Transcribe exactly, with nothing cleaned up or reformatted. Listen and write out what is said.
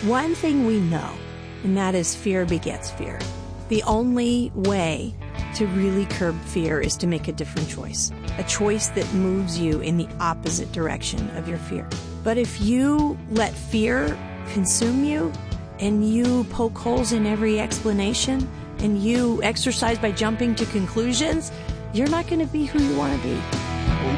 One thing we know, and that is fear begets fear. The only way to really curb fear is to make a different choice, a choice that moves you in the opposite direction of your fear. But if you let fear consume you and you poke holes in every explanation and you exercise by jumping to conclusions, you're not going to be who you want to be.